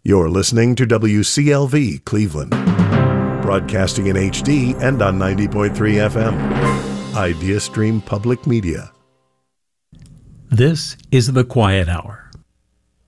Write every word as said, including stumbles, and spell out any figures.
You're listening to W C L V Cleveland, broadcasting in H D and on ninety point three F M. IdeaStream Public Media. This is The Quiet Hour.